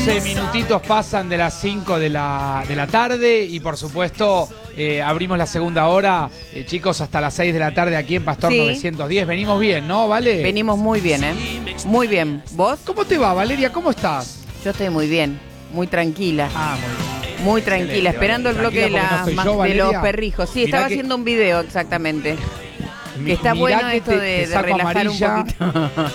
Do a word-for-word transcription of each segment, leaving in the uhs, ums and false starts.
once minutitos pasan de las cinco de la, de la tarde y por supuesto eh, abrimos la segunda hora, eh, chicos, hasta las seis de la tarde aquí en Pastor Sí. novecientos diez. Venimos bien, ¿no, Vale? Venimos muy bien, ¿eh? Muy bien. ¿Vos? ¿Cómo te va, Valeria? ¿Cómo estás? Yo estoy muy bien, muy tranquila. Ah, muy bien. Muy tranquila, Excelente, esperando el bloque de, tranquila porque las no soy ma- yo, de Valeria. los perrijos. Sí, Mirá estaba que- haciendo un video, exactamente. Mi- Que está mirá bueno que esto te- de, te de saco relajar amarilla un poquito.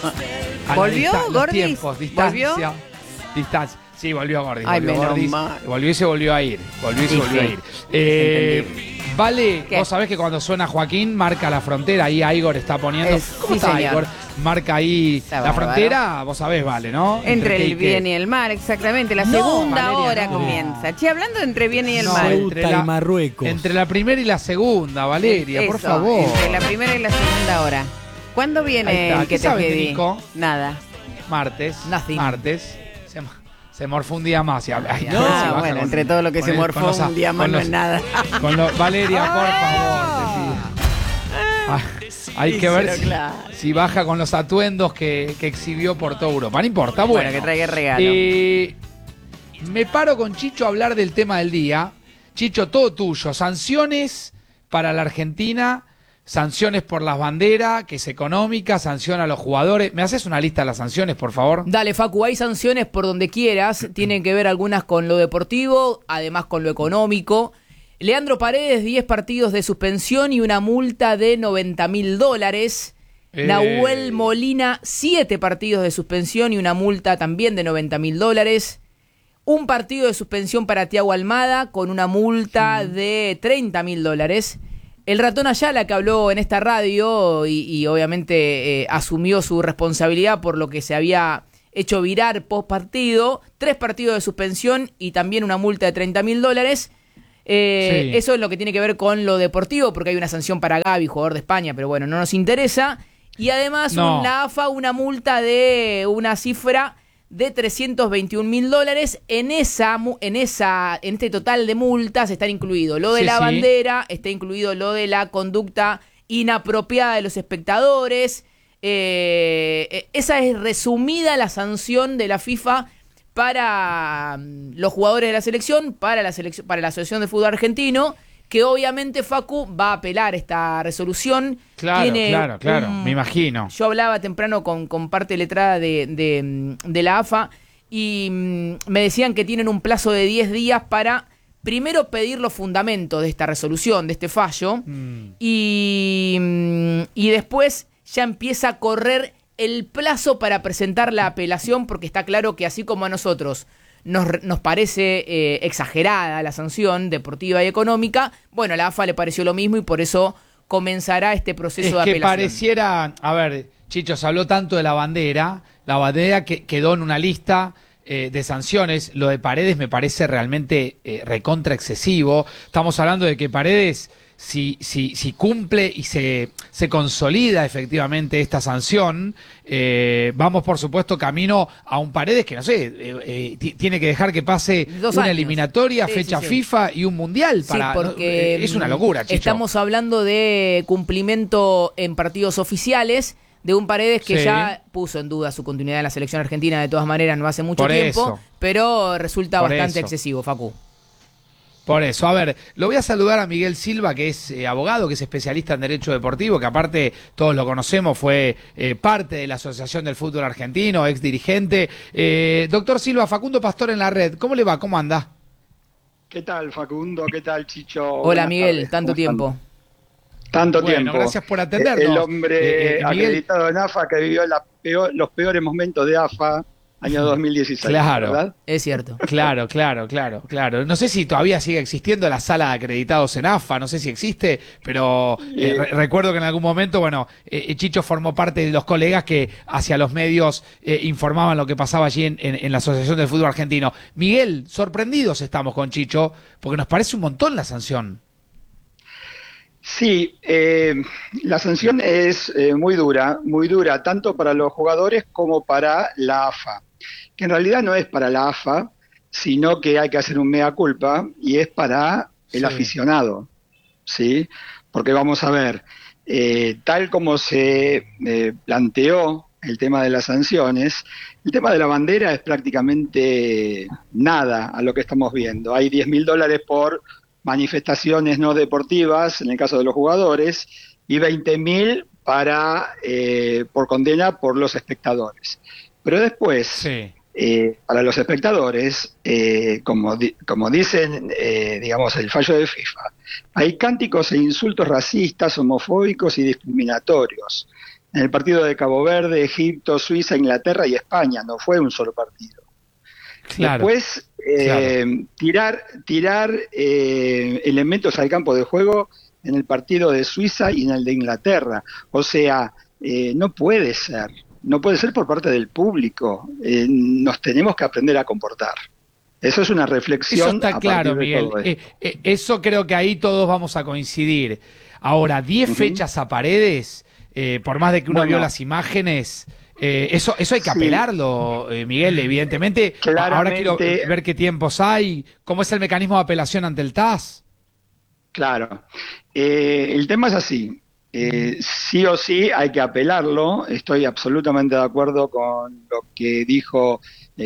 a la ¿Volvió, dista- los Gordis? tiempos, distancia, ¿Volvió? distancia. Sí, volvió Gordis. Ay, volvió menos Gordis. mal. Volvió y se volvió a ir. Volvió y se Sí, volvió sí. a ir. Eh, vale, ¿Qué? vos sabés que cuando suena Joaquín marca la frontera. Ahí Igor está poniendo. Es- ¿Cómo sí, está señor. Igor? Marca ahí Está la bárbaro. frontera. Vos sabés, Vale, ¿no? Entre qué el qué. bien y el mal, exactamente. La No, segunda Valeria, hora no. comienza. Che, hablando de entre bien y el No, mal. entre Ceuta la- y Marruecos. Entre la primera y la segunda, Valeria, por Eso, favor. Entre la primera y la segunda hora. ¿Cuándo Ahí viene está. el ¿Qué que te sabes, pedí? Nico? Nada. Martes. Nothing. Martes. Se, se morfó un día más. Y, ay, No, si baja bueno, con- entre todo lo que con se el- morfó con los- un día más con no los- es nada. Con lo- Valeria, por favor, te pido. Ah, hay que ver pero si, claro. si baja con los atuendos que, que exhibió por toda Europa. No importa, bueno. Bueno, que traiga regalo. Eh, me paro con Chicho a hablar del tema del día. Chicho, todo tuyo. Sanciones para la Argentina, sanciones por las banderas, que es económica, sanción a los jugadores. ¿Me haces una lista de las sanciones, por favor? Dale, Facu, hay sanciones por donde quieras. Tienen que ver algunas con lo deportivo, además con lo económico. Leandro Paredes, diez partidos de suspensión y una multa de noventa mil dólares. Eh. Nahuel Molina, siete partidos de suspensión y una multa también de noventa mil dólares. Un partido de suspensión para Thiago Almada con una multa de treinta mil dólares. El ratón Ayala, que habló en esta radio y, y obviamente eh, asumió su responsabilidad por lo que se había hecho virar post partido, tres partidos de suspensión y también una multa de treinta mil dólares. Eh, Sí. Eso es lo que tiene que ver con lo deportivo, porque hay una sanción para Gavi, jugador de España, pero bueno, no nos interesa. Y además No. un- la A F A una multa de una cifra de trescientos veintiún mil dólares. En esa, mu- en esa, en este total de multas está incluido lo de Sí, la sí. bandera, está incluido lo de la conducta inapropiada de los espectadores. Eh, eh, esa es resumida la sanción de la FIFA para mm, los jugadores de la selección, para la selección, para la Asociación de Fútbol Argentino, que obviamente Facu va a apelar esta resolución. Claro, Tiene claro, claro, un- me imagino. Yo hablaba temprano con, con parte letrada de, de, de la A F A y mm, me decían que tienen un plazo de diez días para primero pedir los fundamentos de esta resolución, de este fallo, Mm. y, mm, y después ya empieza a correr el plazo para presentar la apelación, porque está claro que así como a nosotros nos, nos parece eh, exagerada la sanción deportiva y económica, bueno, a la A F A le pareció lo mismo y por eso comenzará este proceso Es de que apelación. pareciera, a ver, Chicho, se habló tanto de la bandera, la bandera que quedó en una lista eh, de sanciones, lo de Paredes me parece realmente eh, recontra excesivo. Estamos hablando de que Paredes, si, si, si cumple y se, se consolida efectivamente esta sanción, eh, vamos por supuesto camino a un Paredes que no sé, eh, eh, ti- tiene que dejar que pase Dos una años. eliminatoria, Sí, fecha sí, sí. FIFA y un mundial. Para, Sí, porque no, es una locura, Chicho. estamos hablando de cumplimiento en partidos oficiales de un Paredes que Sí. ya puso en duda su continuidad en la selección argentina de todas maneras no hace mucho Por tiempo, eso. pero resulta Por bastante eso. excesivo, Facu. Por eso, a ver, lo voy a saludar a Miguel Silva, que es eh, abogado, que es especialista en Derecho Deportivo, que aparte todos lo conocemos, fue eh, parte de la Asociación del Fútbol Argentino, ex dirigente. Eh, doctor Silva, Facundo Pastor en la red, ¿cómo le va? ¿Cómo anda? ¿Qué tal, Facundo? ¿Qué tal, Chicho? Hola, Buenas Miguel, tardes. tanto ¿Cómo tiempo. están? Tanto Bueno, tiempo. gracias por atendernos. El hombre Eh, eh, Miguel. acreditado en A F A que vivió la peor- los peores momentos de A F A, año dos mil dieciséis. Claro. ¿Verdad? Es cierto. Claro, claro, claro, claro. No sé si todavía sigue existiendo la sala de acreditados en A F A, no sé si existe, pero eh, re- recuerdo que en algún momento, bueno, eh, Chicho formó parte de los colegas que hacia los medios eh, informaban lo que pasaba allí en, en- en la Asociación del Fútbol Argentino. Miguel, sorprendidos estamos con Chicho, porque nos parece un montón la sanción. Sí, eh, la sanción es eh, muy dura, muy dura, tanto para los jugadores como para la A F A, que en realidad no es para la A F A, sino que hay que hacer un mea culpa y es para el Sí. aficionado, ¿sí? Porque vamos a ver, eh, tal como se eh, planteó el tema de las sanciones. El tema de la bandera es prácticamente nada a lo que estamos viendo. Hay diez mil dólares por manifestaciones no deportivas, en el caso de los jugadores, y veinte mil para eh, por condena por los espectadores. Pero después, Sí. eh, para los espectadores, eh, como, di- como dicen, eh, digamos, el fallo de FIFA, hay cánticos e insultos racistas, homofóbicos y discriminatorios. En el partido de Cabo Verde, Egipto, Suiza, Inglaterra y España, no fue un solo partido. Claro. Después, eh, tirar, tirar eh, elementos al campo de juego en el partido de Suiza y en el de Inglaterra. O sea, eh, no puede ser. No puede ser por parte del público. Eh, nos tenemos que aprender a comportar. Eso es una reflexión. Eso está a claro, partir de Miguel. todo esto. Eh, eh, eso creo que ahí todos vamos a coincidir. Ahora, diez Ujú. fechas a Paredes, eh, por más de que uno Bueno. vio las imágenes, eh, eso, eso hay que Sí. apelarlo, eh, Miguel, evidentemente. Claramente. Ahora quiero ver qué tiempos hay, cómo es el mecanismo de apelación ante el T A S. Claro. Eh, el tema es así. Eh, sí o sí hay que apelarlo. Estoy absolutamente de acuerdo con lo que dijo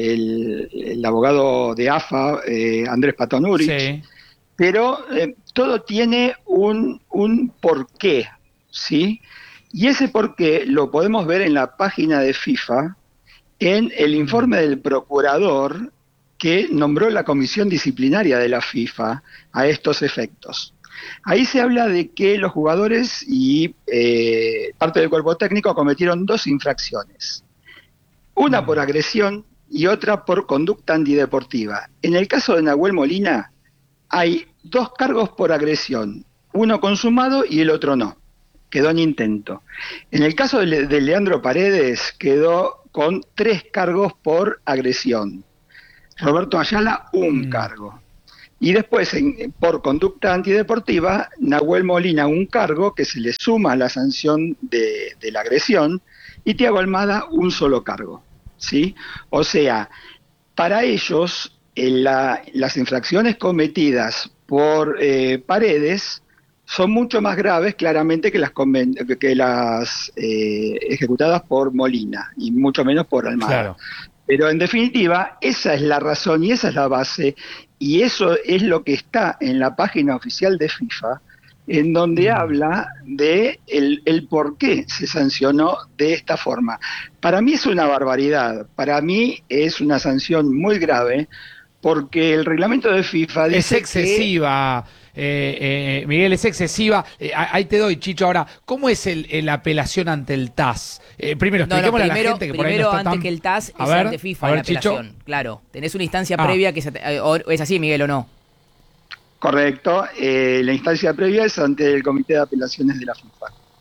el, el abogado de A F A, eh, Andrés Patonuri. Sí. Pero eh, todo tiene un, un porqué, ¿sí? Y ese porqué lo podemos ver en la página de FIFA, en el informe del procurador que nombró la comisión disciplinaria de la FIFA a estos efectos. Ahí se habla de que los jugadores y eh, parte del cuerpo técnico cometieron dos infracciones. Una por agresión y otra por conducta antideportiva. En el caso de Nahuel Molina, hay dos cargos por agresión, uno consumado y el otro no. Quedó en intento. En el caso de, Le- de Leandro Paredes, quedó con tres cargos por agresión. Roberto Ayala, un Mm. cargo. Y después, en- por conducta antideportiva, Nahuel Molina, un cargo que se le suma a la sanción de, de la agresión, y Thiago Almada, un solo cargo. ¿Sí? O sea, para ellos, en la- las infracciones cometidas por eh, Paredes son mucho más graves, claramente, que las, conven- que las eh, ejecutadas por Molina, y mucho menos por Almada. Claro. Pero en definitiva, esa es la razón y esa es la base, y eso es lo que está en la página oficial de FIFA, en donde Mm. habla de el, el por qué se sancionó de esta forma. Para mí es una barbaridad, para mí es una sanción muy grave, porque el reglamento de FIFA dice Es excesiva, eh, eh, Miguel, es excesiva. Eh, ahí te doy, Chicho. Ahora, ¿cómo es el, el- la apelación ante el T A S? Eh, primero, No, no, expliquémosle a la primero, gente que por ahí no primero está antes tan... que el T A S A es ver, ante FIFA a ver, la Chicho. apelación. Claro, tenés una instancia Ah. previa que se te- eh, o- es así, Miguel, ¿o no? correcto, eh, la instancia previa es ante el Comité de Apelaciones de la FIFA.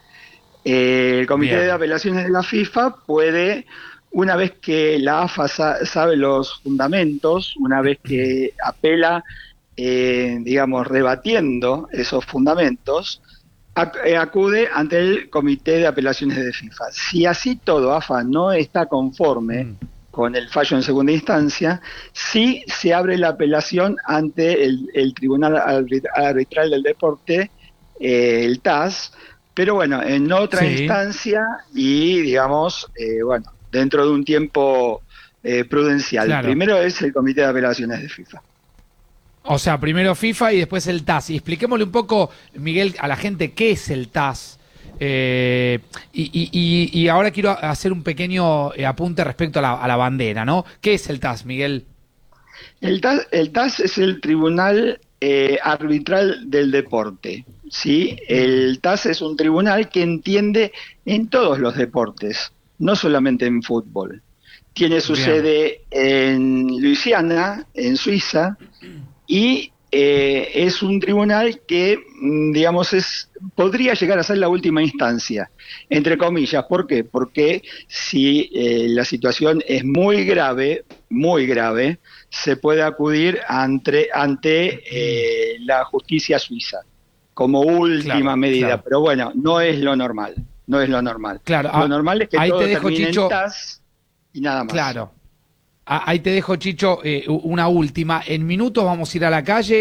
Eh, el Comité Bien. de Apelaciones de la FIFA puede, una vez que la A F A sa- sabe los fundamentos, una vez que apela, eh, digamos, rebatiendo esos fundamentos, ac- eh, acude ante el Comité de Apelaciones de FIFA. Si así todo A F A no está conforme Mm. con el fallo en segunda instancia, sí se abre la apelación ante el, el Tribunal Arbit- Arbitral del Deporte, eh, el T A S, pero bueno, en otra Sí. instancia y, digamos, eh, bueno, dentro de un tiempo eh, prudencial. Claro. Primero es el Comité de Apelaciones de FIFA. O sea, primero FIFA y después el T A S. Y expliquémosle un poco, Miguel, a la gente qué es el T A S. Eh, y, y- y- y ahora quiero hacer un pequeño eh, apunte respecto a la, a la bandera, ¿no? ¿Qué es el T A S, Miguel? El T A S, el T A S es el Tribunal eh, Arbitral del Deporte. ¿Sí? El T A S es un tribunal que entiende en todos los deportes, no solamente en fútbol. Tiene su Bien. sede en Luisiana, en Suiza, y eh, es un tribunal que, mm, digamos, es podría llegar a ser la última instancia, entre comillas. ¿Por qué? Porque si eh, la situación es muy grave, muy grave, se puede acudir ante, ante eh, la justicia suiza como última Claro, medida. claro. Pero bueno, no es lo normal, no es lo normal. Claro, Lo ah, normal es que ahí todo te dejo, termine Chicho. en T A S y nada más. Claro. Ah, ahí te dejo, Chicho, eh, u- una última. En minutos vamos a ir a la calle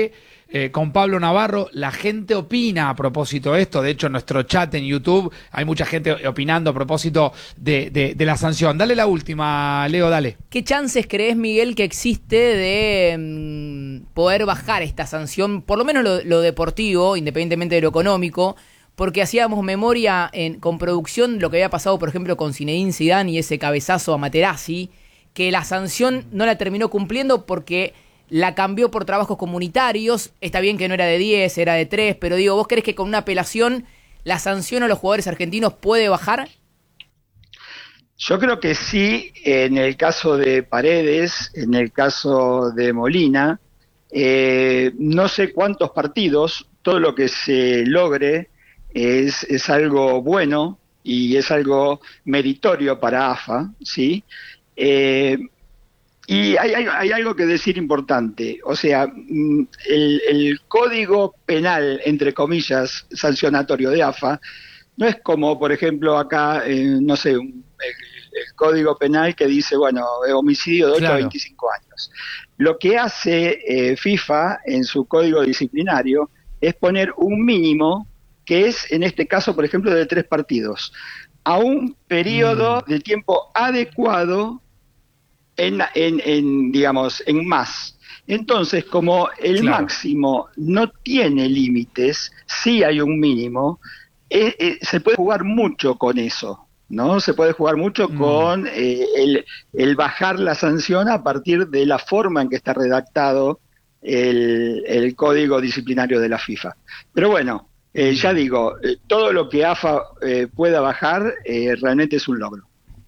eh, con Pablo Navarro. La gente opina a propósito de esto. De hecho, en nuestro chat en YouTube hay mucha gente opinando a propósito de, de, de la sanción. Dale la última, Leo, dale. ¿Qué chances crees, Miguel, que existe de mmm, poder bajar esta sanción, por lo menos lo, lo deportivo, independientemente de lo económico? Porque hacíamos memoria en, con producción lo que había pasado, por ejemplo, con Zinedine Zidane y ese cabezazo a Materazzi, que la sanción no la terminó cumpliendo porque la cambió por trabajos comunitarios. Está bien que no era de diez, era de tres, pero digo, ¿vos crees que con una apelación la sanción a los jugadores argentinos puede bajar? Yo creo que sí, en el caso de Paredes, en el caso de Molina, eh, no sé cuántos partidos, todo lo que se logre es, es algo bueno y es algo meritorio para A F A, ¿sí? Eh, y hay, hay, hay algo que decir importante, o sea, el, el código penal, entre comillas, sancionatorio de A F A, no es como, por ejemplo, acá, eh, no sé, un, el, el código penal que dice, bueno, homicidio de ocho claro. a veinticinco años. Lo que hace eh, FIFA en su código disciplinario es poner un mínimo, que es, en este caso, por ejemplo, de tres partidos, a un periodo mm. de tiempo adecuado en, en, en, digamos, en más. Entonces, como el claro. máximo no tiene límites, sí hay un mínimo, eh, eh, se puede jugar mucho con eso, ¿no? Se puede jugar mucho mm. con eh, el, el bajar la sanción a partir de la forma en que está redactado el, el código disciplinario de la FIFA. Pero bueno, eh, ya digo, eh, todo lo que A F A eh, pueda bajar eh, realmente es un logro.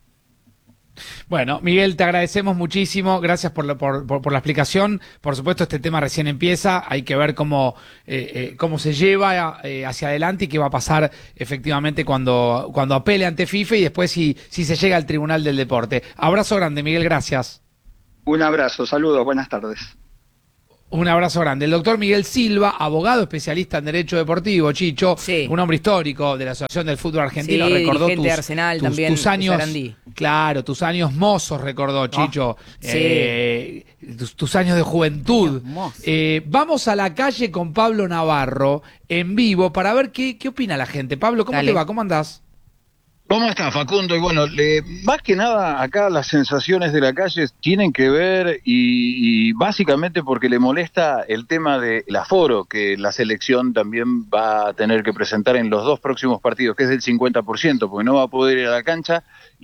Bueno, Miguel, te agradecemos muchísimo, gracias por, lo, por, por, por la explicación. Por supuesto, este tema recién empieza, hay que ver cómo, eh, eh, cómo se lleva eh, hacia adelante y qué va a pasar efectivamente cuando, cuando apele ante FIFA y después si, si se llega al Tribunal del Deporte. Abrazo grande, Miguel, gracias. Un abrazo, saludos, buenas tardes. Un abrazo grande. El doctor Miguel Silva, abogado especialista en Derecho Deportivo, Chicho, sí. un hombre histórico de la Asociación del Fútbol Argentino, sí, recordó tus, Arsenal, tus, también, tus años, claro, tus años mozos, recordó, Chicho, oh, eh, sí. tus, tus años de juventud. Eh, vamos a la calle con Pablo Navarro en vivo para ver qué, qué opina la gente. Pablo, ¿cómo Dale. te va? ¿Cómo andás? ¿Cómo está, Facundo? Y bueno, le, más que nada acá las sensaciones de la calle tienen que ver y, y básicamente porque le molesta el tema del aforo que la selección también va a tener que presentar en los dos próximos partidos, que es del cincuenta por ciento, porque no va a poder ir a la cancha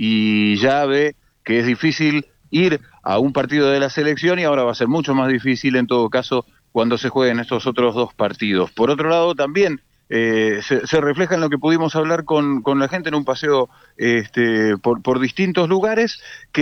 y ya ve que es difícil ir a un partido de la selección y ahora va a ser mucho más difícil en todo caso cuando se jueguen estos otros dos partidos. Por otro lado también Eh, se, se refleja en lo que pudimos hablar con, con la gente en un paseo este, por, por distintos lugares,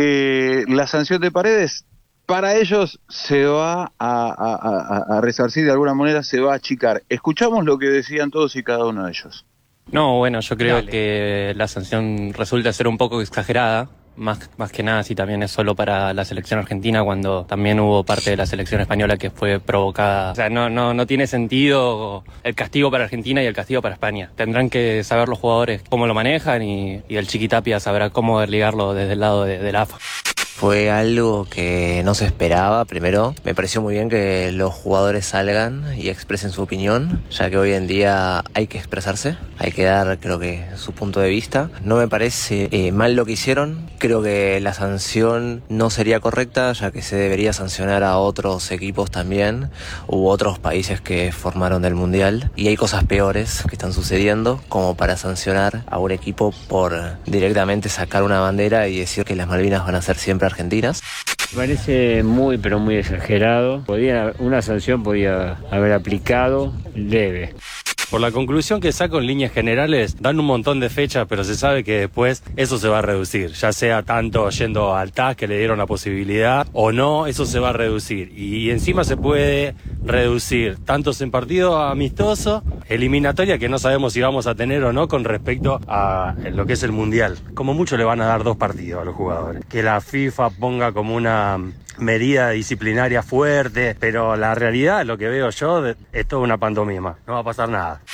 que la sanción de Paredes para ellos se va a, a, a, a resarcir de alguna manera, se va a achicar. Escuchamos lo que decían todos y cada uno de ellos. No, bueno, yo creo Dale. que la sanción resulta ser un poco exagerada. Más, más que nada si también es solo para la selección argentina, cuando también hubo parte de la selección española que fue provocada. O sea, no, no, no tiene sentido el castigo para Argentina y el castigo para España. Tendrán que saber los jugadores cómo lo manejan y, y el Chiquitapia sabrá cómo desligarlo desde el lado de, de la A F A. Fue algo que no se esperaba. Primero, me pareció muy bien que los jugadores salgan y expresen su opinión, ya que hoy en día hay que expresarse, hay que dar, creo que, su punto de vista. No me parece eh, mal lo que hicieron. Creo que la sanción no sería correcta, ya que se debería sancionar a otros equipos también, u otros países que formaron del Mundial. Y hay cosas peores que están sucediendo, como para sancionar a un equipo por directamente sacar una bandera y decir que las Malvinas van a ser siempre argentinas. Me parece muy, pero muy exagerado. Podía, una sanción podía haber aplicado leve. Por la conclusión que saco en líneas generales, dan un montón de fechas, pero se sabe que después eso se va a reducir. Ya sea tanto yendo al T A S que le dieron la posibilidad o no, eso se va a reducir. Y encima se puede reducir tantos en partido amistoso, eliminatoria que no sabemos si vamos a tener o no con respecto a lo que es el Mundial. Como mucho le van a dar dos partidos a los jugadores. Que la FIFA ponga como una medida disciplinaria fuerte, pero la realidad, lo que veo yo, es toda una pantomima. No va a pasar nada.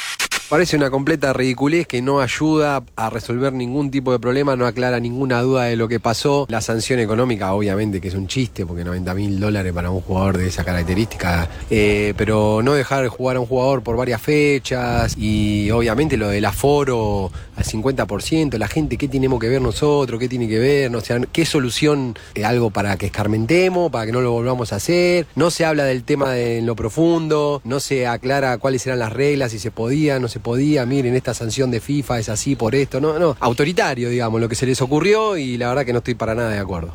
Parece una completa ridiculez que no ayuda a resolver ningún tipo de problema, no aclara ninguna duda de lo que pasó. La sanción económica, obviamente, que es un chiste, porque noventa mil dólares para un jugador de esa característica, eh, pero no dejar jugar a un jugador por varias fechas y obviamente lo del aforo al cincuenta por ciento, la gente, ¿qué tenemos que ver nosotros? ¿Qué tiene que ver? No sé, ¿qué solución? Eh, algo para que escarmentemos, para que no lo volvamos a hacer. No se habla del tema de en lo profundo, no se aclara cuáles eran las reglas, si se podía, no se podía, miren, esta sanción de FIFA es así por esto, no, no, autoritario, digamos, lo que se les ocurrió, y la verdad que no estoy para nada de acuerdo.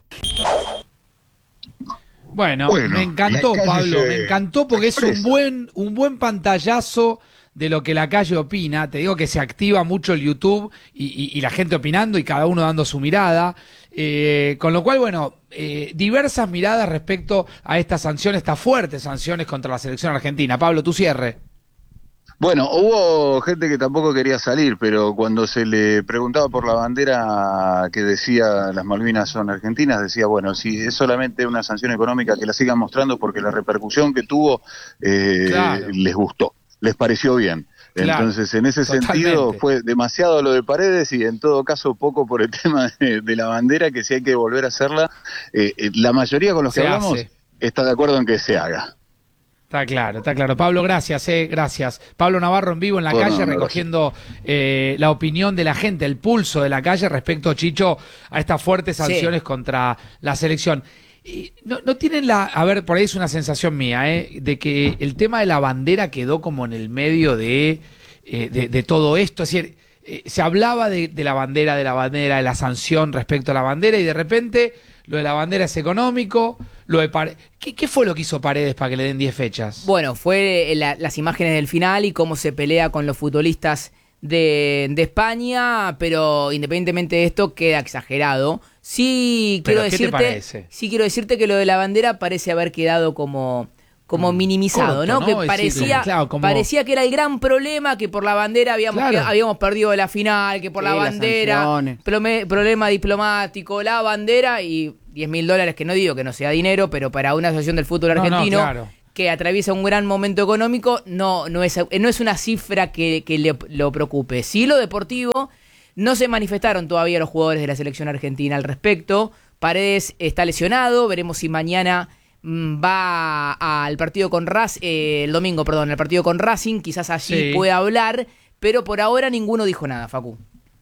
Bueno, Bueno, me encantó, la calle Pablo, se me encantó porque es un expresa. buen, un buen pantallazo de lo que la calle opina. Te digo que se activa mucho el YouTube y, y- y la gente opinando y cada uno dando su mirada. Eh, con lo cual, bueno, eh, diversas miradas respecto a esta sanción, estas fuertes sanciones contra la selección argentina. Pablo, tu cierre. Bueno, hubo gente que tampoco quería salir, pero cuando se le preguntaba por la bandera que decía las Malvinas son argentinas, decía, bueno, si es solamente una sanción económica, que la sigan mostrando porque la repercusión que tuvo eh, Claro. les gustó, les pareció bien. Claro, Entonces, en ese totalmente. sentido, fue demasiado lo de Paredes y en todo caso poco por el tema de, de la bandera, que si hay que volver a hacerla, eh, eh, la mayoría con los que Se hablamos hace. está de acuerdo en que se haga. Está claro, está claro. Pablo, gracias, eh, gracias. Pablo Navarro en vivo en la Bueno, calle no, recogiendo eh, la opinión de la gente, el pulso de la calle respecto, Chicho, a estas fuertes Sí. sanciones contra la selección. Y no, no tienen la, a ver, por ahí es una sensación mía, eh, de que el tema de la bandera quedó como en el medio de, eh, de, de todo esto. Es decir, eh, se hablaba de, de la bandera, de la bandera, de la sanción respecto a la bandera y de repente lo de la bandera es económico, lo de Pare- ¿Qué, ¿Qué fue lo que hizo Paredes para que le den diez fechas? Bueno, fue la- las imágenes del final y cómo se pelea con los futbolistas de, de España, pero independientemente de esto queda exagerado. Sí ¿Pero quiero qué te decirte, parece? sí quiero decirte que lo de la bandera parece haber quedado como como minimizado, corto, ¿no? ¿no? Que Es decir, parecía como- claro, como- parecía que era el gran problema, que por la bandera habíamos Claro. que- habíamos perdido la final, que por Sí, la las bandera sanciones. plome- problema diplomático, la bandera y diez mil dólares, que no digo que no sea dinero, pero para una asociación del fútbol No, no, argentino claro. que atraviesa un gran momento económico, no, no, es, no es una cifra que, que le, lo preocupe. Sí, lo deportivo, no se manifestaron todavía los jugadores de la selección argentina al respecto. Paredes está lesionado, veremos si mañana mm, va al partido con Racing, eh, el domingo, perdón, el partido con Racing, quizás allí Sí. pueda hablar, pero por ahora ninguno dijo nada, Facu.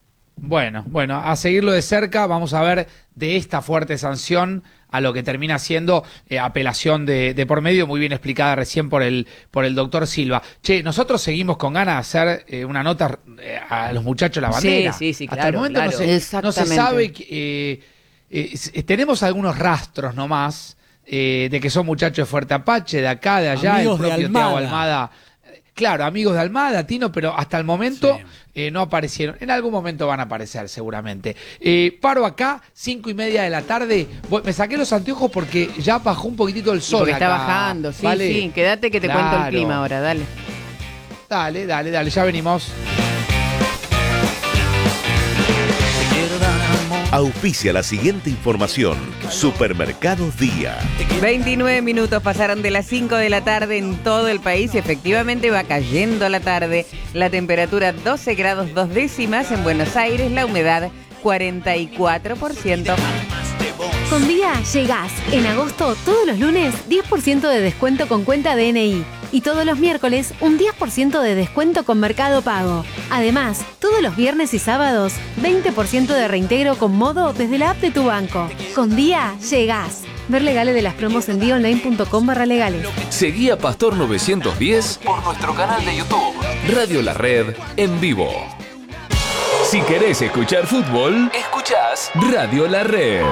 Bueno, bueno, a seguirlo de cerca, vamos a ver de esta fuerte sanción a lo que termina siendo eh, apelación de, de por medio, muy bien explicada recién por el por el doctor Silva. Che, nosotros seguimos con ganas de hacer eh, una nota eh, a los muchachos de la bandera. Sí, sí, sí, Hasta claro, el momento claro. no, se, no se Exactamente. sabe, que, eh, eh, s- tenemos algunos rastros nomás eh, de que son muchachos de Fuerte Apache, de acá, de allá, Amigos el de propio Almada. Thiago Almada. Claro, amigos de Almada, Tino, pero hasta el momento Sí. eh, no aparecieron. En algún momento van a aparecer, seguramente. Eh, paro acá, cinco y media de la tarde. Voy- me saqué los anteojos porque ya bajó un poquitito el Y sol. porque está acá, bajando, sí, ¿vale? sí. Quédate que te cuento el Claro. clima ahora, dale. Dale, dale, dale, ya venimos. Auspicia la siguiente información. Supermercados Día. veintinueve minutos pasaron de las cinco de la tarde en todo el país y efectivamente va cayendo la tarde. La temperatura doce grados dos décimas en Buenos Aires, la humedad cuarenta y cuatro por ciento. Con Día llegás. En agosto, todos los lunes, diez por ciento de descuento con cuenta D N I. Y todos los miércoles, un diez por ciento de descuento con Mercado Pago. Además, todos los viernes y sábados, veinte por ciento de reintegro con Modo desde la app de tu banco. Con Día llegás. Ver legales de las promos en día online punto com barra legales. Seguí a Pastor novecientos diez por nuestro canal de YouTube. Radio La Red en vivo. Si querés escuchar fútbol, escuchás Radio La Red.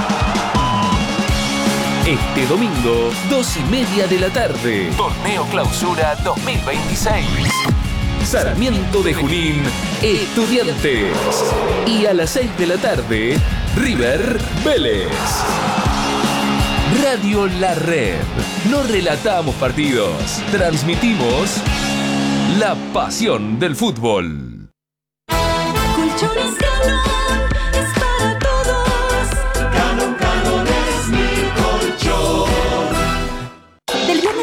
Este domingo, dos y media de la tarde. Torneo Clausura dos mil veintiséis. Sarmiento de Junín, Estudiantes. Y a las seis de la tarde, River Vélez. Radio La Red. No relatamos partidos, transmitimos la pasión del fútbol. Colchones Galón es para todos. Galón, Galón es mi colchón. Del viernes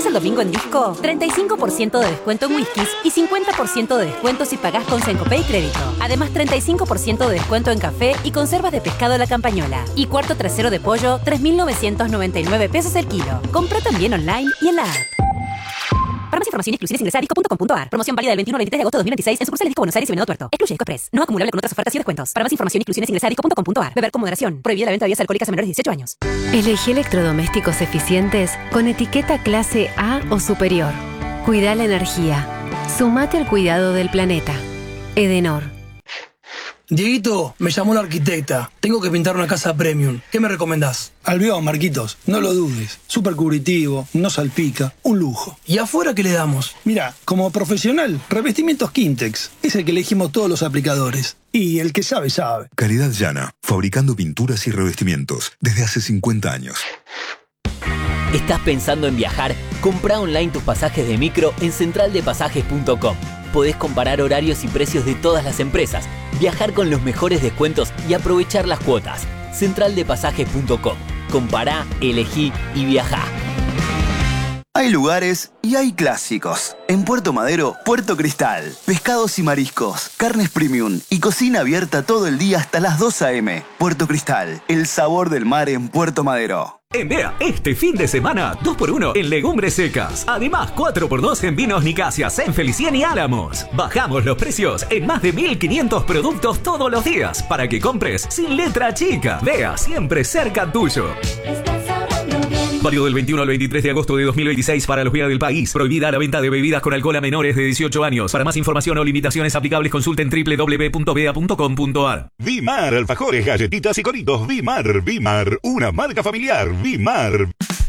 ¿Sales el domingo en disco? treinta y cinco por ciento de descuento en whiskies y cincuenta por ciento de descuento si pagás con Sencopay Crédito. Además, treinta y cinco por ciento de descuento en café y conservas de pescado La Campañola. Y cuarto trasero de pollo, tres mil novecientos noventa y nueve pesos el kilo. Compra también online y en la app. Para más información y exclusiones ingresa a disco punto com punto a r. Promoción válida del veintiuno al veintitrés de agosto de dos mil veintiséis en sucursales Disco Buenos Aires y Venado Tuerto. Excluye Disco Express. No acumulable con otras ofertas y descuentos. Para más información y exclusiones ingresa a disco punto com punto a r. Beber con moderación. Prohibida la venta de bebidas alcohólicas a menores de dieciocho años. Elegí electrodomésticos eficientes con etiqueta clase A o superior. Cuida la energía. Sumate al cuidado del planeta. Edenor. Dieguito, me llamó la arquitecta. Tengo que pintar una casa premium. ¿Qué me recomendás? Albión, Marquitos. No lo dudes. Súper cubritivo, no salpica. Un lujo. ¿Y afuera qué le damos? Mira, como profesional, revestimientos Quintex. Es el que elegimos todos los aplicadores. Y el que sabe, sabe. Calidad llana. Fabricando pinturas y revestimientos desde hace cincuenta años. ¿Estás pensando en viajar? Comprá online tus pasajes de micro en central de pasajes punto com. Podés comparar horarios y precios de todas las empresas, viajar con los mejores descuentos y aprovechar las cuotas. central de pasajes punto com. Compará, elegí y viajá. Hay lugares y hay clásicos. En Puerto Madero, Puerto Cristal. Pescados y mariscos, carnes premium y cocina abierta todo el día hasta las dos a eme. Puerto Cristal, el sabor del mar en Puerto Madero. En Bea, este fin de semana, dos por uno en legumbres secas. Además, cuatro por dos en vinos Nicasia, San Felicien y Álamos. Bajamos los precios en más de mil quinientos productos todos los días para que compres sin letra chica. Bea, siempre cerca tuyo. Válido del veintiuno al veintitrés de agosto de dos mil veintiséis para los Bea del país. Prohibida la venta de bebidas con alcohol a menores de dieciocho años. Para más información o limitaciones aplicables consulten doble u doble u doble u punto bea punto com punto a r. Vimar, alfajores, galletitas y coritos. Vimar, Vimar, una marca familiar. Vimar.